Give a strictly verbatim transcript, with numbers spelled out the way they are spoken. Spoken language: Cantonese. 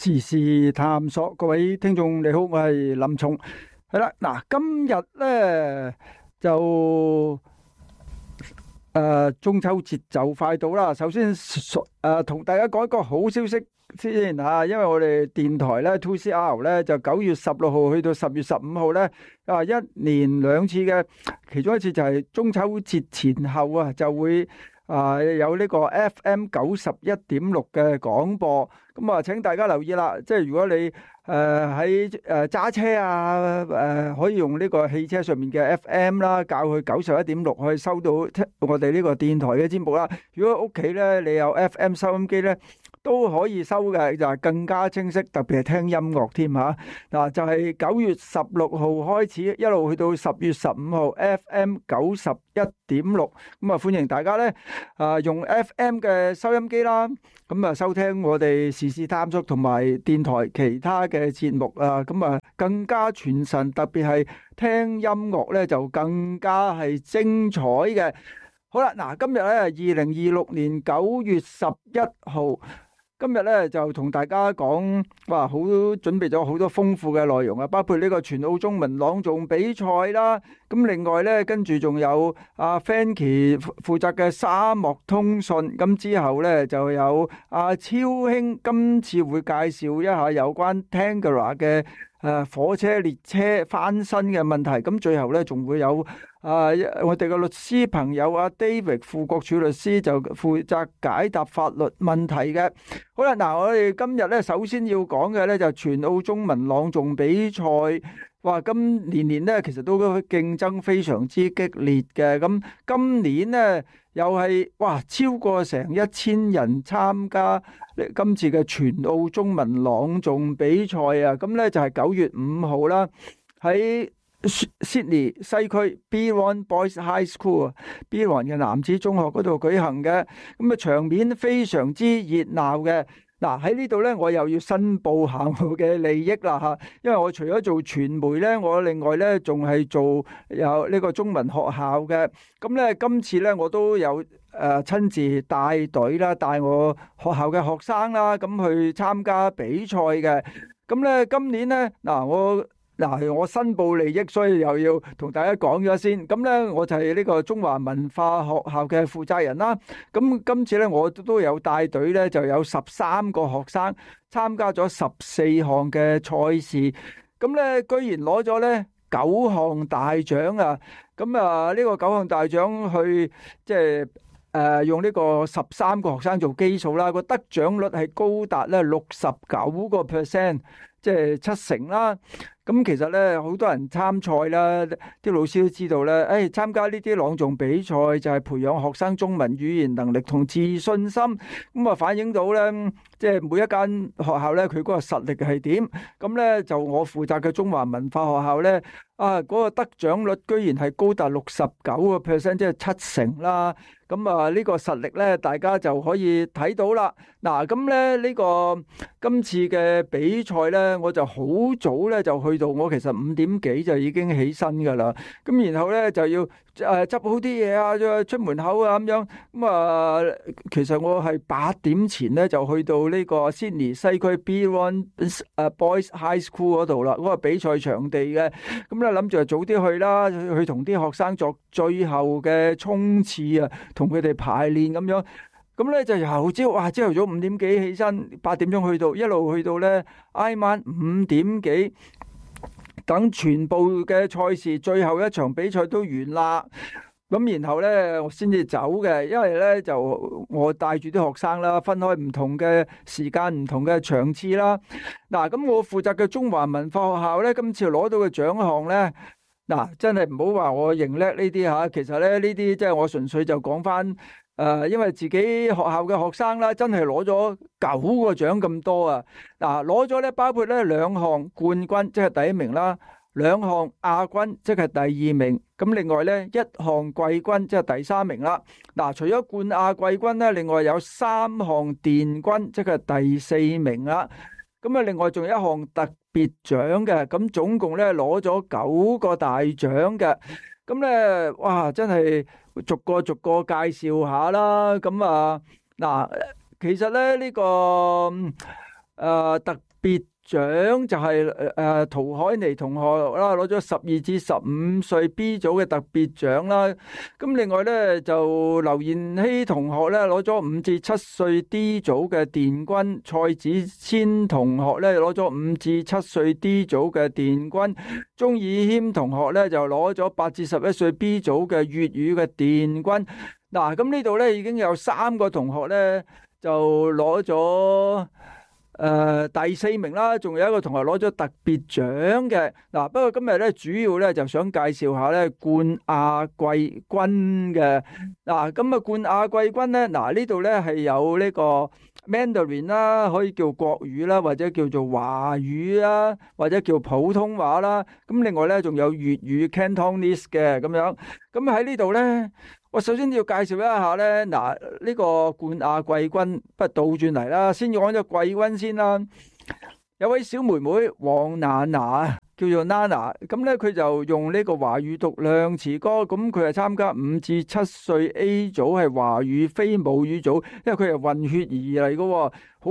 時事探索，各位聽眾你好，我係林松。係啦，嗱，今日咧就誒中秋節就快到啦。首先誒同大家講一個好消息先吓，因為我哋電台咧 two C R 咧就九月十六號去到十月十五號咧啊，一年兩次嘅，其中一次就係中秋節前後啊，就會啊有呢個 F M 九十一點六嘅廣播。咁啊，請大家留意啦，即係如果你誒喺誒揸車啊，誒、呃、可以用呢個汽車上面嘅 F M 啦，校去九十一點六，可以收到我哋呢個電台嘅節目啦。如果屋企咧你有 F M 收音機咧，都可以收嘅，就係更加清晰，特別係聽音樂添嚇。嗱，就係九月十六號開始，一路去到十月十五號 F M 九十一點六，咁啊歡迎大家咧啊用 F M 嘅收音機啦，咁啊收聽我哋時事探索同埋電台其他嘅節目啊，咁啊更加傳神，特別係聽音樂咧就更加係精彩嘅。好啦，嗱，今日咧二零二六年九月十一號。今日咧就同大家講，哇，好準備咗好多豐富嘅內容啊，包括呢個全澳中文朗誦比賽啦。咁另外咧，跟住仲有阿 Fanky 負責嘅沙漠通訊。咁之後咧就有阿超興，今次會介紹一下有關 Tangara 嘅誒火車列車翻新嘅問題。咁最後咧仲會有啊，我哋嘅律師朋友阿 David 副國柱律師就負責解答法律問題嘅。好啦，嗱，我哋今日咧首先要講嘅咧就全澳中文朗誦比賽。哇，今年年咧其實都競爭非常之激烈嘅。咁今年咧又係哇超過成一千人參加今次嘅全澳中文朗誦比賽啊。咁咧就係九月五號啦，喺Sydney 西區 Byrone Boys High School Byrone 嘅男子中學嗰度舉行嘅。咁啊場面非常之熱鬧嘅。嗱，喺呢度咧，我又要申報下我嘅利益啦嚇，因為我除咗做傳媒咧，我另外咧仲係做有呢個中文學校嘅。咁咧今次咧我都有誒親自帶隊啦，帶我學校嘅學生啦，咁去參加比賽嘅。咁咧今年咧嗱我。嗱，我申報利益，所以又要同大家講咗先。咁咧，我就係呢個中華文化學校嘅負責人啦。咁今次咧，我都有帶隊咧，就有十三個學生參加咗十四項嘅賽事。咁咧，居然攞咗咧九項大獎啊！咁啊，呢個九項大獎去即係誒用呢個十三個學生做基數啦，個得獎率係高達咧六十九個 percent，即係七成啦。咁其實咧，好多人參賽啦，啲老師都知道咧。誒，參加呢啲朗誦比賽就係培養學生中文語言能力同自信心。咁啊，反映到咧，即係每一間學校咧，佢嗰個實力係點。咁咧，就我負責嘅中華文化學校咧，啊，嗰個得獎率居然係高達六十九個 percent，即係七成啦。咁啊，呢個實力咧，大家就可以睇到啦。嗱，咁咧呢個今次嘅比賽咧，我就好早咧就去到，我其實五點幾就已經起身噶啦。咁然後咧就要誒執好啲嘢啊，再出門口啊咁樣。咁啊，其實我係八點前咧就去到呢個 Sydney 西區 Byrone 誒 Boys High School 嗰度啦，嗰個比賽場地嘅。咁咧諗住就早啲去啦，去同啲學生作最後嘅衝刺啊，同佢哋排練咁樣。咁咧就由朝哇朝頭早五點幾起身，八點鐘去到，一路去到咧挨晚五點幾，等全部嘅賽事最後一場比賽都完啦。咁然後咧我先至走嘅，因為咧就我帶住啲學生啦，分開唔同嘅時間、唔同嘅場次啦。嗱，咁我負責嘅中華文化學校咧，今次攞到嘅獎項咧，嗱真係唔好話我認叻呢啲嚇，其實咧呢啲即係我純粹就講翻。誒、呃，因為自己學校嘅學生啦，真係攞咗九個獎咁多啊！嗱，攞咗咧，包括咧兩項冠軍，即係第一名啦；兩項亞軍，即係第二名。咁另外咧，一項季軍，即係第三名啦。嗱，除咗冠亞季軍咧，另外有三項殿軍，即係第四名啦。咁啊，另外仲有一項特別獎嘅，咁總共咧攞咗九個大獎嘅。咁咧，哇，真係逐個逐個介紹下啦。咁啊，嗱，其實咧呢個誒特別獎就係誒陶海妮同學啦，攞咗十二至十五歲 B 組嘅特別獎啦。咁另外咧就劉妍希同學咧攞咗五至七歲 D 組嘅殿軍，蔡子謙同學咧攞咗五至七歲 D 組嘅殿軍，鍾以謙同學咧就攞咗八至十一歲 B 組嘅粵語嘅殿軍。嗱，咁呢度咧已經有三個同學咧就攞咗誒、呃，第四名啦，仲有一個同學攞咗特別獎嘅。嗱，不過今日咧主要咧就想介紹下咧冠亞季軍嘅。嗱，咁啊冠亞季軍咧，嗱呢度咧係有呢個 Mandarin 啦，可以叫國語啦，或者叫做華語啦，或者叫普通話啦。咁另外咧仲有粵語 Cantonese 嘅咁樣。咁喺呢度咧，我首先要介紹一下咧，嗱呢個冠亞季軍，不如倒轉嚟啦，先要講咗季軍先啦。有位小妹妹黃娜娜，叫做 Nana， 咁咧佢就用呢個華語讀量詞歌，咁佢係參加五至七歲 A 組係華語非母語組，因為佢係混血兒嚟嘅，好